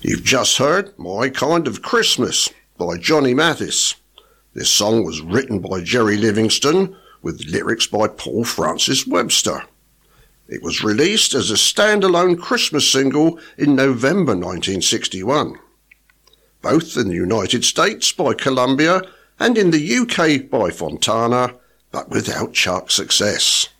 You've just heard My Kind of Christmas by Johnny Mathis. This song was written by Jerry Livingston with lyrics by Paul Francis Webster. It was released as a standalone Christmas single in November 1961. Both in the United States by Columbia and in the UK by Fontana, but without chart success.